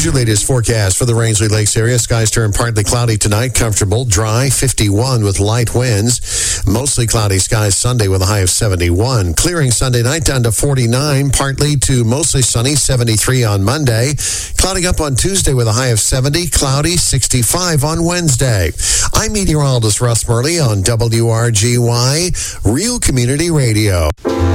Here's your latest forecast for the Rangeley Lakes area. Skies turn partly cloudy tonight, comfortable, dry, 51 with light winds. Mostly cloudy skies Sunday with a high of 71. Clearing Sunday night down to 49, partly to mostly sunny, 73 on Monday. Clouding up on Tuesday with a high of 70, cloudy, 65 on Wednesday. I'm meteorologist Russ Murley on WRGY, Real Community Radio.